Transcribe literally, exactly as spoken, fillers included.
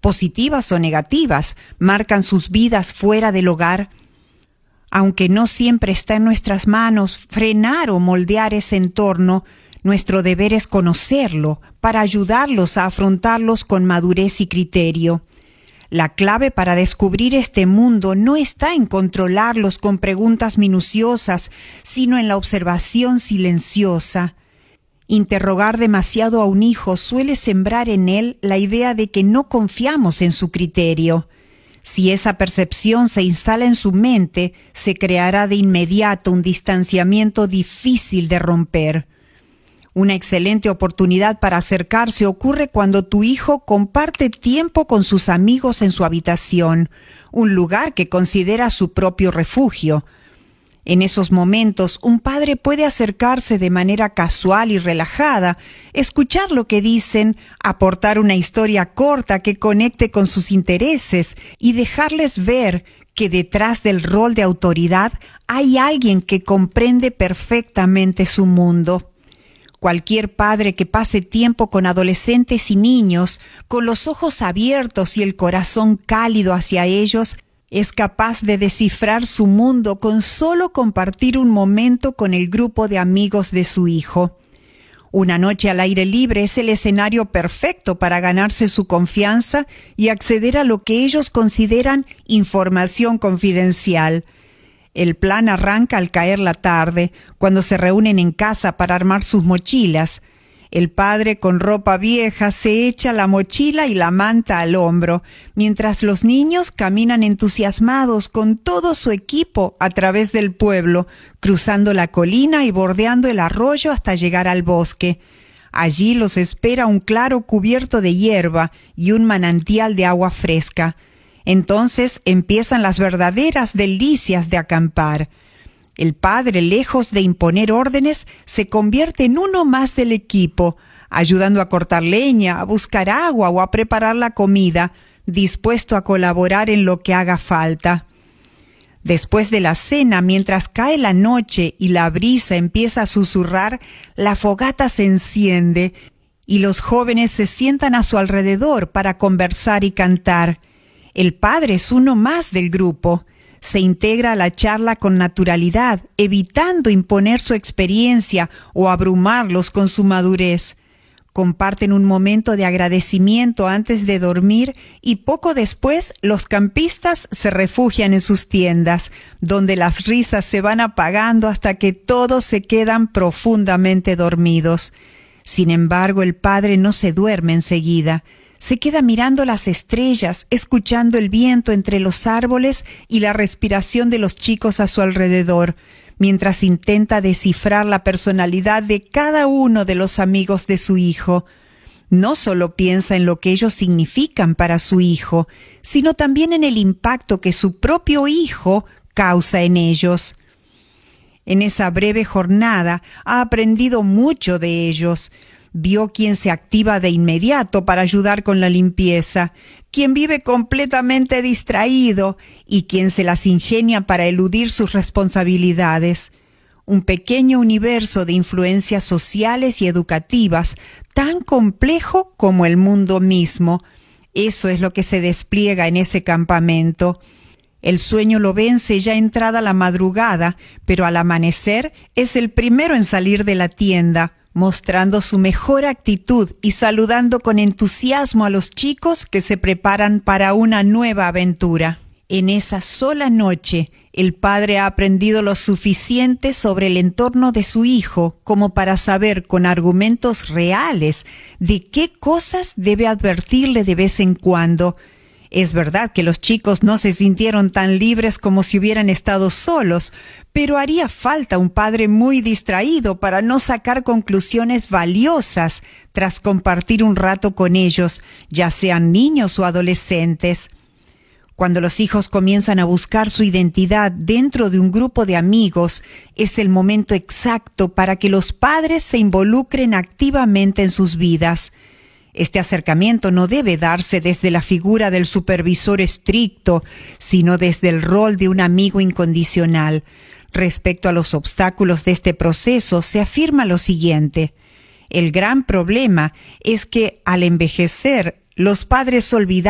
positivas o negativas, marcan sus vidas fuera del hogar. Aunque no siempre está en nuestras manos frenar o moldear ese entorno, nuestro deber es conocerlo para ayudarlos a afrontarlos con madurez y criterio. La clave para descubrir este mundo no está en controlarlos con preguntas minuciosas, sino en la observación silenciosa. Interrogar demasiado a un hijo suele sembrar en él la idea de que no confiamos en su criterio. Si esa percepción se instala en su mente, se creará de inmediato un distanciamiento difícil de romper. Una excelente oportunidad para acercarse ocurre cuando tu hijo comparte tiempo con sus amigos en su habitación, un lugar que considera su propio refugio. En esos momentos, un padre puede acercarse de manera casual y relajada, escuchar lo que dicen, aportar una historia corta que conecte con sus intereses y dejarles ver que detrás del rol de autoridad hay alguien que comprende perfectamente su mundo. Cualquier padre que pase tiempo con adolescentes y niños, con los ojos abiertos y el corazón cálido hacia ellos, es capaz de descifrar su mundo con solo compartir un momento con el grupo de amigos de su hijo. Una noche al aire libre es el escenario perfecto para ganarse su confianza y acceder a lo que ellos consideran información confidencial. El plan arranca al caer la tarde, cuando se reúnen en casa para armar sus mochilas. El padre, con ropa vieja, se echa la mochila y la manta al hombro, mientras los niños caminan entusiasmados con todo su equipo a través del pueblo, cruzando la colina y bordeando el arroyo hasta llegar al bosque. Allí los espera un claro cubierto de hierba y un manantial de agua fresca. Entonces empiezan las verdaderas delicias de acampar. El padre, lejos de imponer órdenes, se convierte en uno más del equipo, ayudando a cortar leña, a buscar agua o a preparar la comida, dispuesto a colaborar en lo que haga falta. Después de la cena, mientras cae la noche y la brisa empieza a susurrar, la fogata se enciende y los jóvenes se sientan a su alrededor para conversar y cantar. El padre es uno más del grupo. Se integra a la charla con naturalidad, evitando imponer su experiencia o abrumarlos con su madurez. Comparten un momento de agradecimiento antes de dormir y poco después los campistas se refugian en sus tiendas, donde las risas se van apagando hasta que todos se quedan profundamente dormidos. Sin embargo, el padre no se duerme enseguida. Se queda mirando las estrellas, escuchando el viento entre los árboles y la respiración de los chicos a su alrededor, mientras intenta descifrar la personalidad de cada uno de los amigos de su hijo. No solo piensa en lo que ellos significan para su hijo, sino también en el impacto que su propio hijo causa en ellos. En esa breve jornada ha aprendido mucho de ellos. Vio quién se activa de inmediato para ayudar con la limpieza, quién vive completamente distraído y quién se las ingenia para eludir sus responsabilidades. Un pequeño universo de influencias sociales y educativas, tan complejo como el mundo mismo. Eso es lo que se despliega en ese campamento. El sueño lo vence ya entrada la madrugada, pero al amanecer es el primero en salir de la tienda, mostrando su mejor actitud y saludando con entusiasmo a los chicos que se preparan para una nueva aventura. En esa sola noche, el padre ha aprendido lo suficiente sobre el entorno de su hijo como para saber con argumentos reales de qué cosas debe advertirle de vez en cuando. Es verdad que los chicos no se sintieron tan libres como si hubieran estado solos, pero haría falta un padre muy distraído para no sacar conclusiones valiosas tras compartir un rato con ellos, ya sean niños o adolescentes. Cuando los hijos comienzan a buscar su identidad dentro de un grupo de amigos, es el momento exacto para que los padres se involucren activamente en sus vidas. Este acercamiento no debe darse desde la figura del supervisor estricto, sino desde el rol de un amigo incondicional. Respecto a los obstáculos de este proceso, se afirma lo siguiente: el gran problema es que, al envejecer, los padres olvidan